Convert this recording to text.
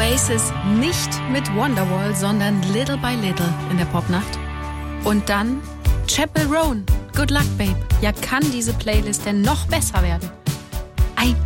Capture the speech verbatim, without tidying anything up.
Oasis nicht mit Wonderwall, sondern Little by Little in der Popnacht. Und dann Chappell Roan, Good Luck Babe. Ja, kann diese Playlist denn noch besser werden?